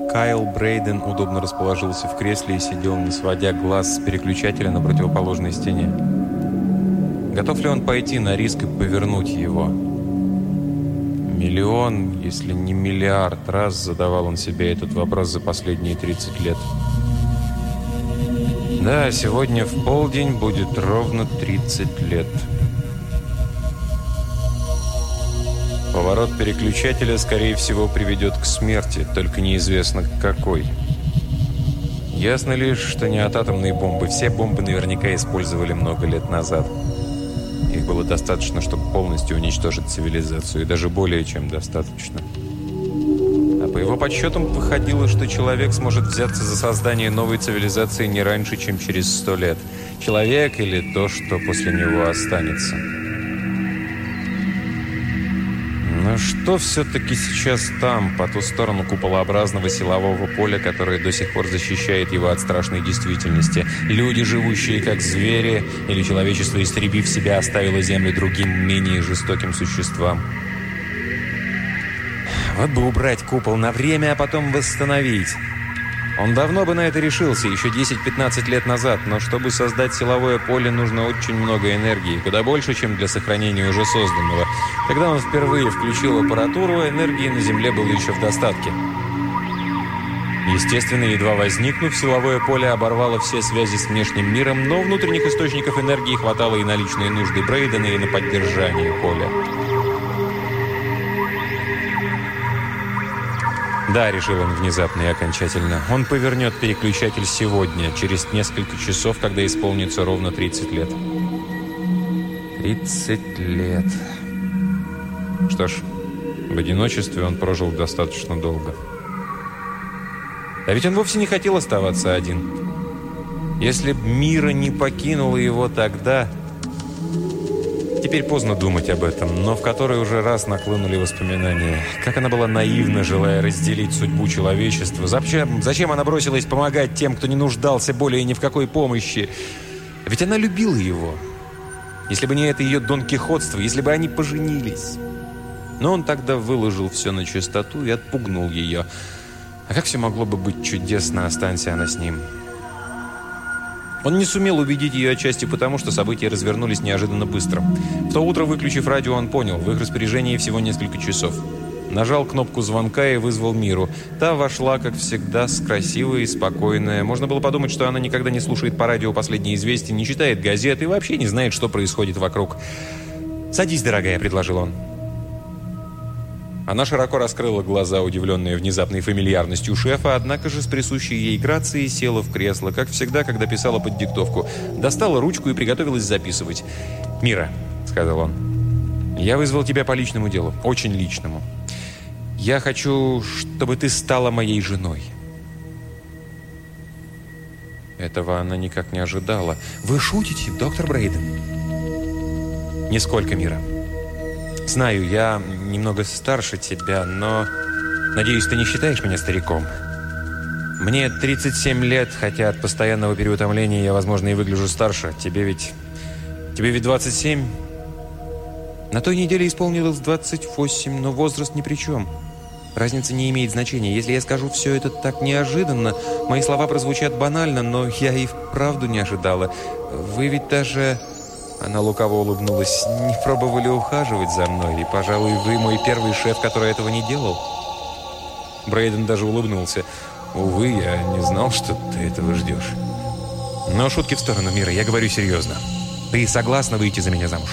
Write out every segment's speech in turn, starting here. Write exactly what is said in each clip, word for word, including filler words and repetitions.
Кайл Брейден удобно расположился в кресле и сидел, не сводя глаз с переключателя на противоположной стене. Готов ли он пойти на риск и повернуть его? Миллион, если не миллиард раз задавал он себе этот вопрос за последние тридцать лет. Да, сегодня в полдень будет ровно тридцать лет. Поворот переключателя, скорее всего, приведет к смерти, только неизвестно к какой. Ясно лишь, что не от атомной бомбы. Все бомбы наверняка использовали много лет назад. Их было достаточно, чтобы полностью уничтожить цивилизацию, и даже более чем достаточно. А по его подсчетам выходило, что человек сможет взяться за создание новой цивилизации не раньше, чем через сто лет. Человек или то, что после него останется. Но что все-таки сейчас там, по ту сторону куполообразного силового поля, которое до сих пор защищает его от страшной действительности? Люди, живущие как звери, или человечество, истребив себя, оставило Землю другим, менее жестоким существам? Вот бы убрать купол на время, а потом восстановить. Он давно бы на это решился, еще десять-пятнадцать лет назад, но чтобы создать силовое поле, нужно очень много энергии, куда больше, чем для сохранения уже созданного. Когда он впервые включил аппаратуру, энергии на Земле было еще в достатке. Естественно, едва возникнув, силовое поле оборвало все связи с внешним миром, но внутренних источников энергии хватало и на личные нужды Брейдена, и на поддержание поля. Да, решил он внезапно и окончательно. Он повернет переключатель сегодня, через несколько часов, когда исполнится ровно тридцать лет. тридцать лет. Что ж, в одиночестве он прожил достаточно долго. А ведь он вовсе не хотел оставаться один. Если б Мира не покинула его тогда... Теперь поздно думать об этом, но в который уже раз нахлынули воспоминания. Как она была наивна, желая разделить судьбу человечества. Зачем, зачем она бросилась помогать тем, кто не нуждался более ни в какой помощи? Ведь она любила его. Если бы не это ее донкихотство, если бы они поженились. Но он тогда выложил все на чистоту и отпугнул ее. А как все могло бы быть чудесно, останься она с ним? Он не сумел убедить ее отчасти потому, что события развернулись неожиданно быстро. В то утро, выключив радио, он понял, в их распоряжении всего несколько часов. Нажал кнопку звонка и вызвал Миру. Та вошла, как всегда, с красивой и спокойной. Можно было подумать, что она никогда не слушает по радио последние известия, не читает газет и вообще не знает, что происходит вокруг. «Садись, дорогая», — предложил он. Она широко раскрыла глаза, удивленная внезапной фамильярностью шефа, однако же с присущей ей грацией села в кресло, как всегда, когда писала под диктовку. Достала ручку и приготовилась записывать. «Мира», — сказал он, — «я вызвал тебя по личному делу, очень личному. Я хочу, чтобы ты стала моей женой». Этого она никак не ожидала. «Вы шутите, доктор Брейден?» «Нисколько, Мира. Знаю, я немного старше тебя, но, надеюсь, ты не считаешь меня стариком. Мне тридцать семь лет, хотя от постоянного переутомления я, возможно, и выгляжу старше. Тебе ведь... Тебе ведь двадцать семь? На той неделе исполнилось двадцать восемь, но возраст ни при чем. Разница не имеет значения. Если я скажу все это так неожиданно, мои слова прозвучат банально, но я и вправду не ожидала. Вы ведь даже... Она лукаво улыбнулась. «Не пробовали ухаживать за мной, и, пожалуй, вы мой первый шеф, который этого не делал». Брейден даже улыбнулся. «Увы, я не знал, что ты этого ждешь». «Но шутки в сторону, Мира, я говорю серьезно. Ты согласна выйти за меня замуж?»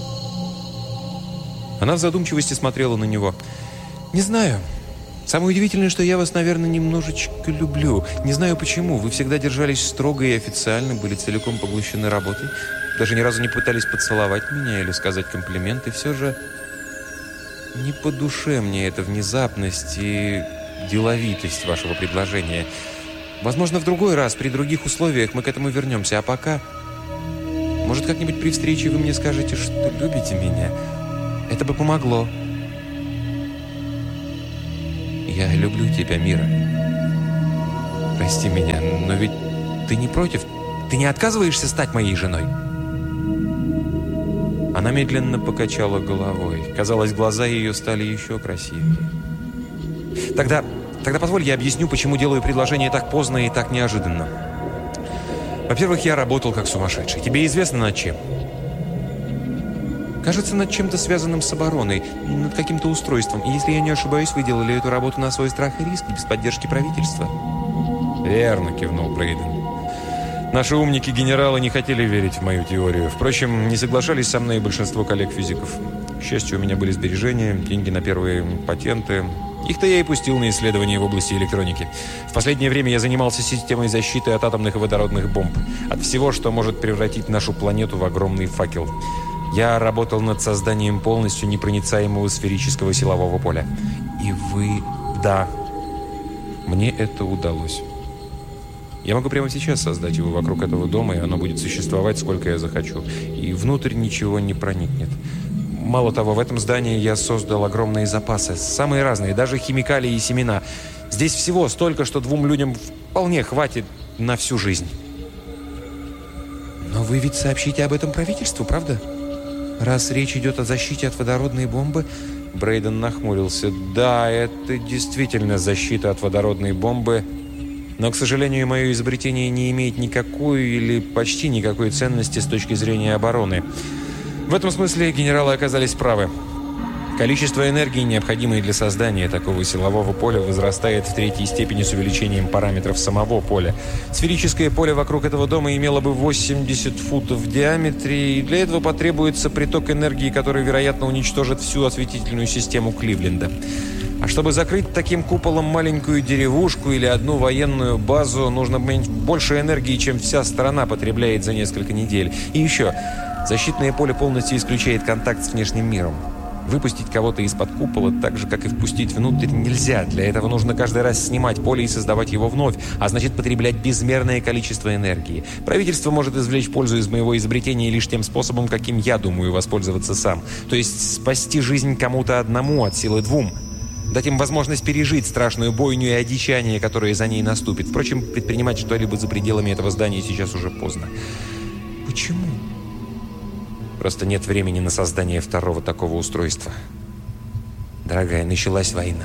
Она в задумчивости смотрела на него. «Не знаю. Самое удивительное, что я вас, наверное, немножечко люблю. Не знаю почему. Вы всегда держались строго и официально, были целиком поглощены работой. Даже ни разу не пытались поцеловать меня или сказать комплимент. И все же не по душе мне эта внезапность и деловитость вашего предложения. Возможно, в другой раз, при других условиях мы к этому вернемся. А пока... Может, как-нибудь при встрече вы мне скажете, что любите меня? Это бы помогло». «Я люблю тебя, Мира. Прости меня, но ведь ты не против? Ты не отказываешься стать моей женой?» Она медленно покачала головой. Казалось, глаза ее стали еще красивее. «Тогда Тогда позволь, я объясню, почему делаю предложение так поздно и так неожиданно. Во-первых, я работал как сумасшедший. Тебе известно над чем? Кажется, над чем-то связанным с обороной, над каким-то устройством. И если я не ошибаюсь, вы делали эту работу на свой страх и риск, без поддержки правительства. Верно, кивнул Брейден. Наши умники-генералы не хотели верить в мою теорию. Впрочем, не соглашались со мной и большинство коллег-физиков. К счастью, у меня были сбережения, деньги на первые патенты. Их-то я и пустил на исследования в области электроники. В последнее время я занимался системой защиты от атомных и водородных бомб. От всего, что может превратить нашу планету в огромный факел. Я работал над созданием полностью непроницаемого сферического силового поля. И вы... Да, мне это удалось. Я могу прямо сейчас создать его вокруг этого дома, и оно будет существовать, сколько я захочу. И внутрь ничего не проникнет. Мало того, в этом здании я создал огромные запасы, самые разные, даже химикалии и семена. Здесь всего столько, что двум людям вполне хватит на всю жизнь. Но вы ведь сообщите об этом правительству, правда? Раз речь идет о защите от водородной бомбы... Брейден нахмурился. Да, это действительно защита от водородной бомбы, но, к сожалению, мое изобретение не имеет никакой или почти никакой ценности с точки зрения обороны. В этом смысле генералы оказались правы. Количество энергии, необходимой для создания такого силового поля, возрастает в третьей степени с увеличением параметров самого поля. Сферическое поле вокруг этого дома имело бы восемьдесят футов в диаметре, и для этого потребуется приток энергии, который, вероятно, уничтожит всю осветительную систему Кливленда. А чтобы закрыть таким куполом маленькую деревушку или одну военную базу, нужно больше энергии, чем вся страна потребляет за несколько недель. И еще, защитное поле полностью исключает контакт с внешним миром. Выпустить кого-то из-под купола, так же, как и впустить внутрь, нельзя. Для этого нужно каждый раз снимать поле и создавать его вновь, а значит потреблять безмерное количество энергии. Правительство может извлечь пользу из моего изобретения лишь тем способом, каким я думаю воспользоваться сам. То есть спасти жизнь кому-то одному от силы двум. Дать им возможность пережить страшную бойню и одичание, которое за ней наступит. Впрочем, предпринимать что-либо за пределами этого здания сейчас уже поздно. Почему? Просто нет времени на создание второго такого устройства. Дорогая, началась война.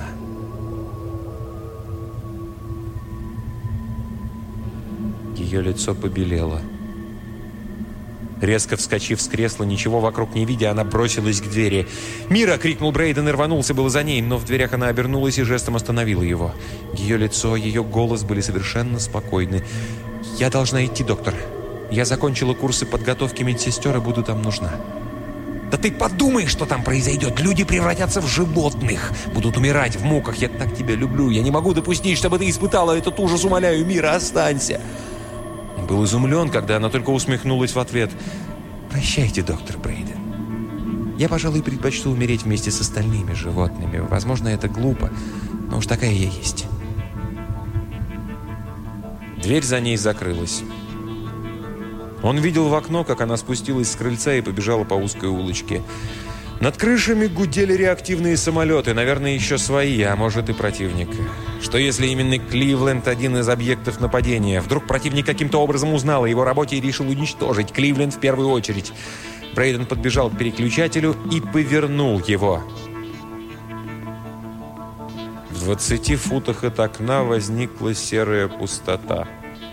Ее лицо побелело. Резко вскочив с кресла, ничего вокруг не видя, она бросилась к двери. «Мира!» — крикнул Брейден и рванулся было за ней, но в дверях она обернулась и жестом остановила его. Ее лицо, ее голос были совершенно спокойны. «Я должна идти, доктор. Я закончила курсы подготовки медсестер и буду там нужна». «Да ты подумай, что там произойдет! Люди превратятся в животных! Будут умирать в муках! Я так тебя люблю! Я не могу допустить, чтобы ты испытала этот ужас! Умоляю, Мира, останься!» Он был изумлен, когда она только усмехнулась в ответ. «Прощайте, доктор Брейден. Я, пожалуй, предпочту умереть вместе с остальными животными. Возможно, это глупо, но уж такая я есть». Дверь за ней закрылась. Он видел в окно, как она спустилась с крыльца и побежала по узкой улочке. Над крышами гудели реактивные самолеты, наверное, еще свои, а может и противник. Что если именно Кливленд один из объектов нападения? Вдруг противник каким-то образом узнал о его работе и решил уничтожить Кливленд в первую очередь. Брейден подбежал к переключателю и повернул его. В двадцати футах от окна возникла серая пустота.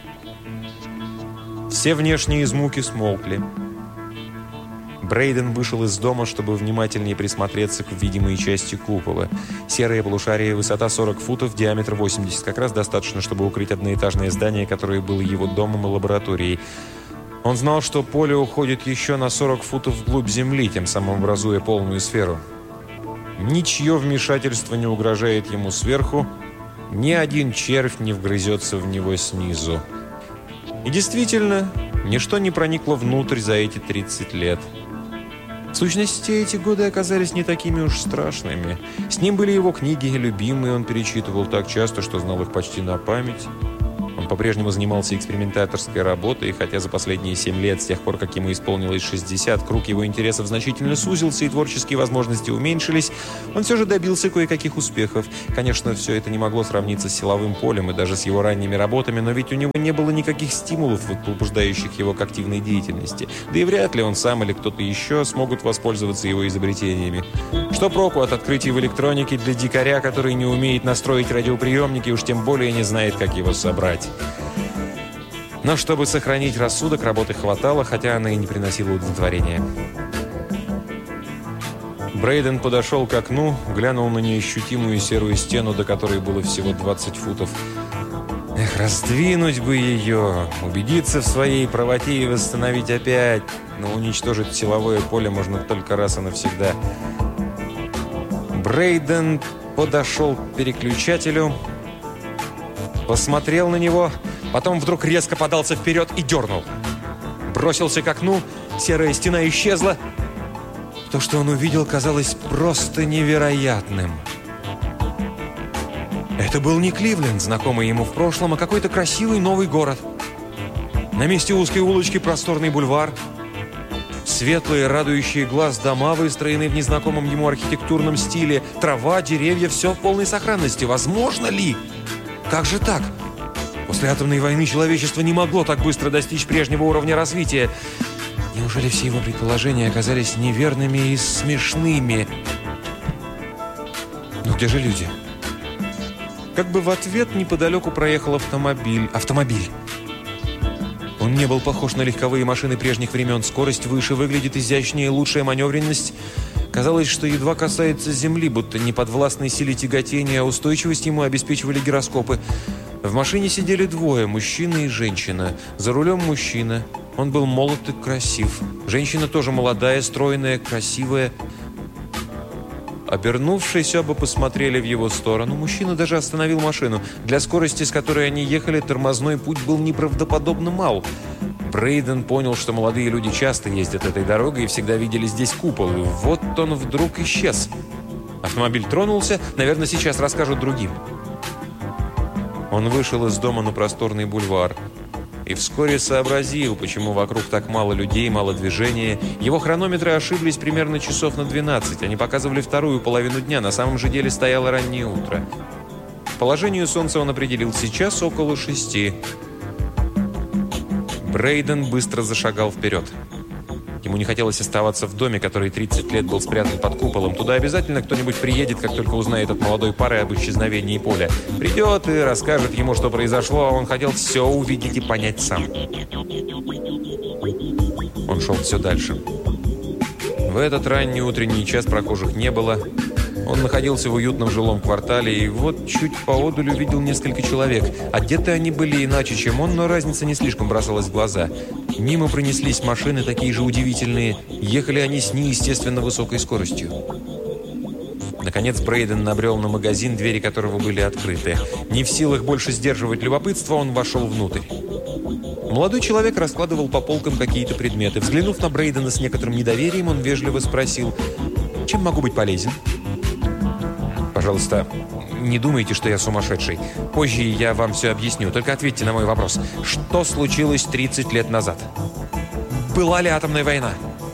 Все внешние звуки смолкли. Брейден вышел из дома, чтобы внимательнее присмотреться к видимой части купола. Серое полушарие, высота сорок футов, диаметр восемьдесят. Как раз достаточно, чтобы укрыть одноэтажное здание, которое было его домом и лабораторией. Он знал, что поле уходит еще на сорок футов вглубь земли, тем самым образуя полную сферу. Ничье вмешательство не угрожает ему сверху, ни один червь не вгрызется в него снизу. И действительно, ничто не проникло внутрь за эти тридцать лет. В сущности, эти годы оказались не такими уж страшными. С ним были его книги, любимые, он перечитывал так часто, что знал их почти на память. Он по-прежнему занимался экспериментаторской работой, и хотя за последние семь лет, с тех пор, как ему исполнилось шестьдесят, круг его интересов значительно сузился и творческие возможности уменьшились, он все же добился кое-каких успехов. Конечно, все это не могло сравниться с силовым полем и даже с его ранними работами, но ведь у него не было никаких стимулов, побуждающих его к активной деятельности. Да и вряд ли он сам или кто-то еще смогут воспользоваться его изобретениями. Что проку от открытий в электронике для дикаря, который не умеет настроить радиоприемники, уж тем более не знает, как его собрать. Но чтобы сохранить рассудок, работы хватало, хотя она и не приносила удовлетворения. Брейден подошел к окну, глянул на неощутимую серую стену, до которой было всего двадцать футов. Эх, раздвинуть бы ее, убедиться в своей правоте и восстановить опять. Но уничтожить силовое поле можно только раз и навсегда. Брейден подошел к переключателю, посмотрел на него, потом вдруг резко подался вперед и дернул. Бросился к окну, серая стена исчезла. То, что он увидел, казалось просто невероятным. Это был не Кливленд, знакомый ему в прошлом, а какой-то красивый новый город. На месте узкой улочки просторный бульвар. Светлые, радующие глаз дома, выстроенные в незнакомом ему архитектурном стиле. Трава, деревья, все в полной сохранности. Возможно ли? Как же так? После атомной войны человечество не могло так быстро достичь прежнего уровня развития. Неужели все его предположения оказались неверными и смешными? Но где же люди? Как бы в ответ неподалеку проехал автомобиль. Автомобиль. Он не был похож на легковые машины прежних времен. Скорость выше, выглядит изящнее, лучшая маневренность. Казалось, что едва касается земли, будто не подвластной силе тяготения, а устойчивость ему обеспечивали гироскопы. В машине сидели двое, мужчина и женщина. За рулем мужчина. Он был молод и красив. Женщина тоже молодая, стройная, красивая. Обернувшись, оба посмотрели в его сторону. Мужчина даже остановил машину. Для скорости, с которой они ехали, тормозной путь был неправдоподобно мал. Брейден понял, что молодые люди часто ездят этой дорогой и всегда видели здесь купол. И вот он вдруг исчез. Автомобиль тронулся. Наверное, сейчас расскажут другим. Он вышел из дома на просторный бульвар. И вскоре сообразил, почему вокруг так мало людей, мало движения. Его хронометры ошиблись примерно часов на двенадцать. Они показывали вторую половину дня. На самом же деле стояло раннее утро. По положению солнца он определил сейчас около шести. Брейден быстро зашагал вперед. Ему не хотелось оставаться в доме, который тридцать лет был спрятан под куполом. Туда обязательно кто-нибудь приедет, как только узнает от молодой пары об исчезновении Поля. Придет и расскажет ему, что произошло, а он хотел все увидеть и понять сам. Он шел все дальше. В этот ранний утренний час прохожих не было. Он находился в уютном жилом квартале, и вот чуть поодаль увидел несколько человек. Одеты они были иначе, чем он, но разница не слишком бросалась в глаза. Мимо пронеслись машины, такие же удивительные. Ехали они с неестественно высокой скоростью. Наконец Брейден набрел на магазин, двери которого были открыты. Не в силах больше сдерживать любопытство, он вошел внутрь. Молодой человек раскладывал по полкам какие-то предметы. Взглянув на Брейдена с некоторым недоверием, он вежливо спросил: «Чем могу быть полезен?» «Пожалуйста, не думайте, что я сумасшедший. Позже я вам все объясню. Только ответьте на мой вопрос. Что случилось тридцать лет назад? Была ли атомная война?»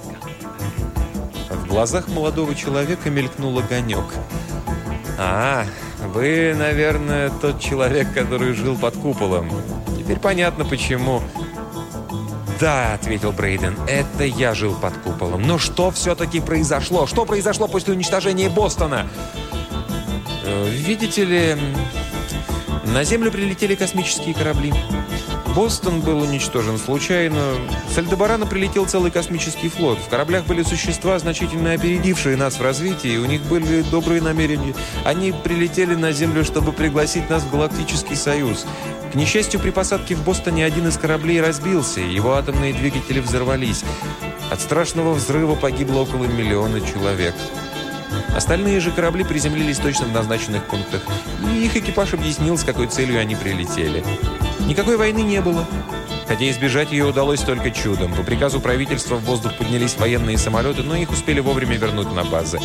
В глазах молодого человека мелькнул огонек. «А, вы, наверное, тот человек, который жил под куполом. Теперь понятно, почему». «Да», — ответил Брейден, — «это я жил под куполом. Но что все-таки произошло? Что произошло после уничтожения Бостона?» «Видите ли, на Землю прилетели космические корабли. Бостон был уничтожен случайно. С Альдебарана прилетел целый космический флот. В кораблях были существа, значительно опередившие нас в развитии, и у них были добрые намерения. Они прилетели на Землю, чтобы пригласить нас в Галактический Союз. К несчастью, при посадке в Бостоне один из кораблей разбился, и его атомные двигатели взорвались. От страшного взрыва погибло около миллиона человек. Остальные же корабли приземлились точно в назначенных пунктах, и их экипаж объяснил, с какой целью они прилетели. Никакой войны не было, хотя избежать ее удалось только чудом. По приказу правительства в воздух поднялись военные самолеты, но их успели вовремя вернуть на базы.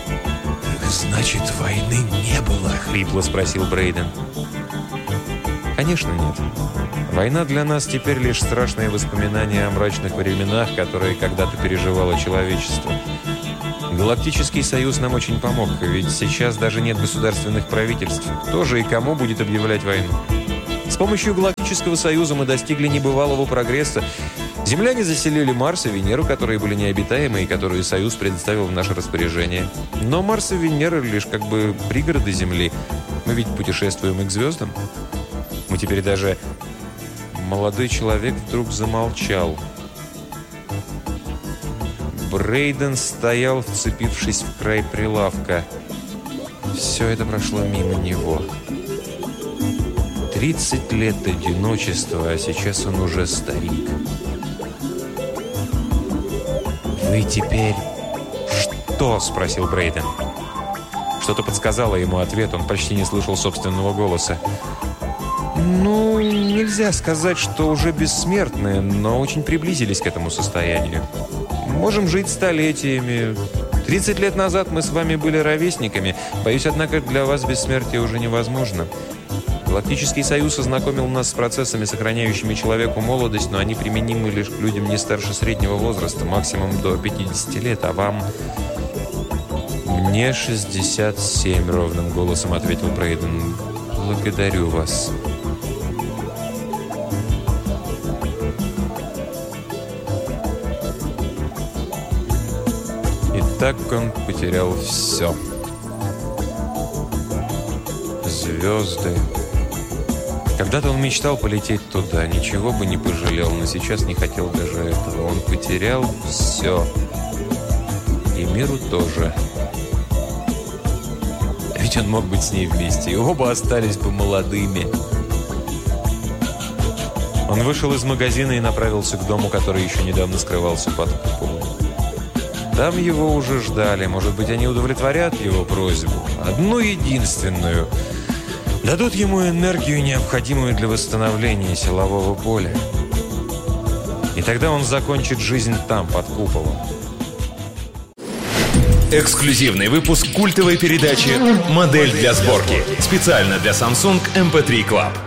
«Значит, войны не было?» — хрипло спросил Брейден. Конечно, нет. Война для нас теперь лишь страшные воспоминания о мрачных временах, которые когда-то переживало человечество. Галактический союз нам очень помог, ведь сейчас даже нет государственных правительств. Кто же и кому будет объявлять войну? С помощью Галактического союза мы достигли небывалого прогресса. Земляне заселили Марс и Венеру, которые были необитаемы и которые Союз предоставил в наше распоряжение. Но Марс и Венера лишь как бы пригороды Земли. Мы ведь путешествуем и к звездам. Мы теперь даже... Молодой человек вдруг замолчал. Брейден стоял, вцепившись в край прилавка. Все это прошло мимо него. тридцать лет одиночества, а сейчас он уже старик. «Вы теперь...» «Что?» – спросил Брейден. Что-то подсказало ему ответ, он почти не слышал собственного голоса. «Ну, нельзя сказать, что уже бессмертны, но очень приблизились к этому состоянию. Можем жить столетиями. тридцать лет назад мы с вами были ровесниками. Боюсь, однако, для вас бессмертие уже невозможно. Галактический союз ознакомил нас с процессами, сохраняющими человеку молодость, но они применимы лишь к людям не старше среднего возраста, максимум до пятидесяти лет, а вам...» «Мне шестьдесят семь», — ровным голосом ответил Брейден. «Благодарю вас». Так он потерял все. Звезды. Когда-то он мечтал полететь туда, ничего бы не пожалел, но сейчас не хотел даже этого. Он потерял все. И миру тоже. Ведь он мог быть с ней вместе, и оба остались бы молодыми. Он вышел из магазина и направился к дому, который еще недавно скрывался под куполом. Там его уже ждали. Может быть, они удовлетворят его просьбу. Одну единственную. Дадут ему энергию, необходимую для восстановления силового поля. И тогда он закончит жизнь там, под куполом. Эксклюзивный выпуск культовой передачи «Модель для сборки». Специально для Samsung эм пи три Club.